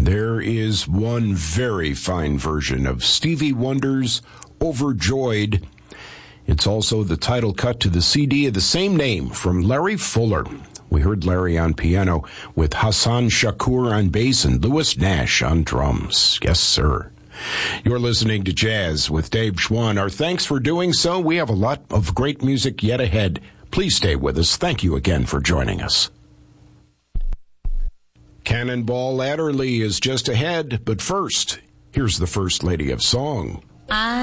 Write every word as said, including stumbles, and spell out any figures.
There is one very fine version of Stevie Wonder's Overjoyed. It's also the title cut to the C D of the same name from Larry Fuller. We heard Larry on piano with Hassan Shakur on bass and Louis Nash on drums. Yes, sir. You're listening to Jazz with Dave Schwann. Our thanks for doing so. We have a lot of great music yet ahead. Please stay with us. Thank you again for joining us. Cannonball Adderley is just ahead, but first, here's the First Lady of Song. I